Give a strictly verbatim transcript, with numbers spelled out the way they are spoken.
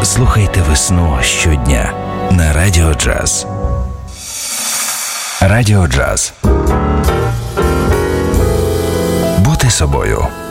Слухайте весну щодня на Радіо Джаз. Радіо Джаз. Бути собою.